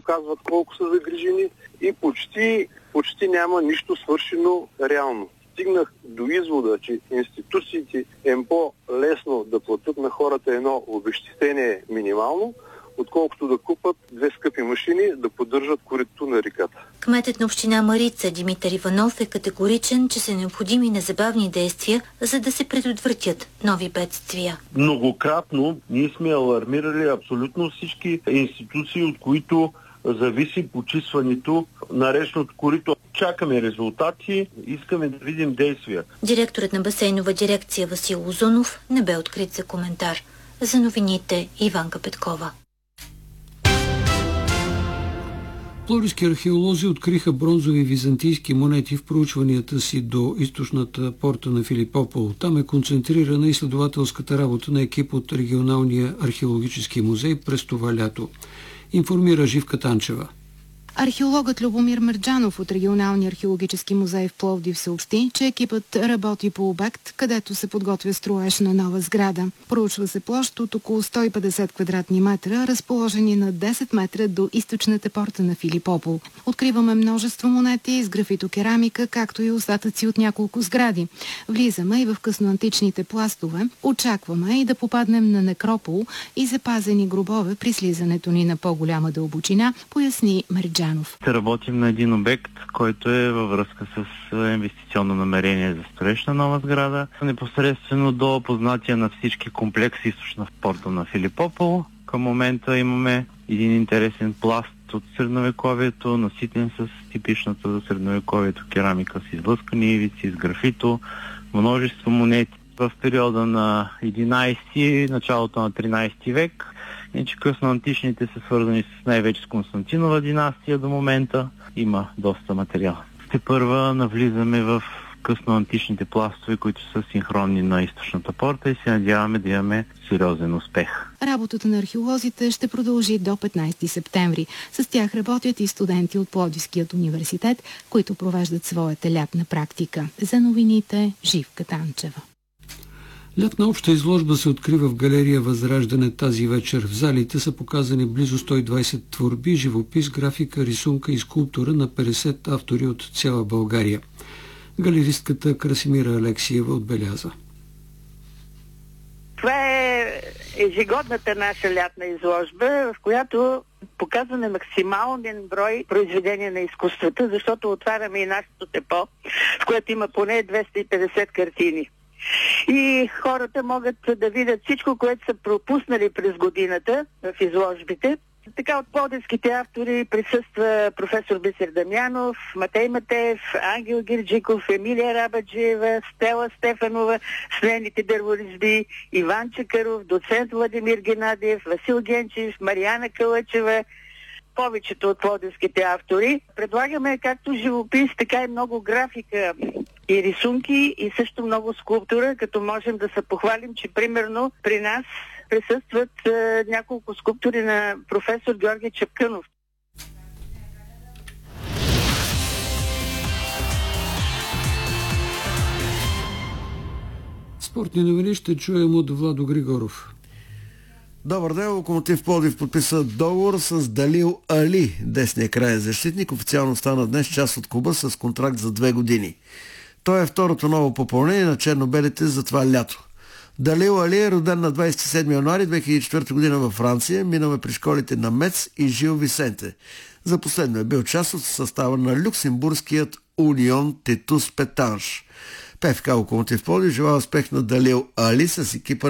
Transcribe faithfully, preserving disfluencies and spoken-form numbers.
показват колко са загрижени и почти, почти няма нищо свършено реално. Стигнах до извода, че институциите е по-лесно да платят на хората едно обезщетение минимално, отколкото да купат две скъпи машини да поддържат корито на реката. Кметът на община Марица Димитър Иванов е категоричен, че са необходими незабавни действия, за да се предотвратят нови бедствия. Многократно ние сме алармирали абсолютно всички институции, от които зависи почистването на речното корито. Чакаме резултати, искаме да видим действия. Директорът на басейнова дирекция Васил Озунов не бе открит за коментар. За новините Иванка Петкова. Пловдивски археолози откриха бронзови византийски монети в проучванията си до източната порта на Филипопол. Там е концентрирана изследователската работа на екип от регионалния археологически музей през това лято. Информира Живка Танчева. Археологът Любомир Мерджанов от регионалния археологически музей в Пловдив съобщи, че екипът работи по обект, където се подготвя строеж на нова сграда. Проучва се площ от около сто и петдесет квадратни метра, разположени на десет метра до източната порта на Филипопол. Откриваме множество монети с графитокерамика, както и остатъци от няколко сгради. Влизаме и в късноантичните пластове. Очакваме и да попаднем на некропол и запазени гробове при слизането ни на по-голяма дълбочина, поясни Мерджанов. Ще работим на един обект, който е във връзка с инвестиционно намерение за строеж на нова сграда, непосредствено до познатия на всички комплекси източна порта на Филипопол. Към момента имаме един интересен пласт от средновековието, наситен с типичната за средновековието керамика с изблъскани ивици, с графито, множество монети в периода на единайсети, началото на тринайсети век. Иначе късноантичните са свързани с най-вече с Константинова династия до момента. Има доста материал. Тепърва навлизаме в късноантичните пластове, които са синхронни на източната порта и се надяваме да имаме сериозен успех. Работата на археолозите ще продължи до петнайсети септември. С тях работят и студенти от Пловдивският университет, които провеждат своята лятна практика. За новините Живка Танчева. Лятна обща изложба се открива в галерия Възраждане тази вечер. В залите са показани близо сто и двайсет творби, живопис, графика, рисунка и скулптура на петдесет автори от цяла България. Галеристката Красимира Алексиева отбеляза. Това е ежегодната наша лятна изложба, в която показваме максимален брой произведения на изкуствата, защото отваряме и нашето депо, в което има поне двеста и петдесет картини. И хората могат да видят всичко, което са пропуснали през годината в изложбите. Така от пловдивските автори присъства професор Бисер Дамянов, Матей Матеев, Ангел Гирджиков, Емилия Рабаджиева, Стела Стефанова с нейните дърворезби, Иван Чакаров, доцент Владимир Геннадиев, Васил Генчев, Мариана Калъчева, повечето от пловдивските автори. Предлагаме както живопис, така и много графика и рисунки и също много скулптура, като можем да се похвалим, че примерно при нас присъстват е, няколко скулптури на професор Георги Чепкънов. Спортни новини ще чуем от Владо Григоров. Добър ден, Локомотив Пловдив подписа договор с Далил Али. Десният краен защитник официално стана днес част от клуба с контракт за две години. Той е второто ново попълнение на чернобелите за това лято. Далил Али е роден на двайсет и седми януари две хиляди и четвърта година във Франция. Минал е при школите на Мец и Жил Висенте. За последно е бил част от състава на люксембургският Унион Тетус Петанж. ПФК Локомотив Пловдив желава успех на Далил Али с екипа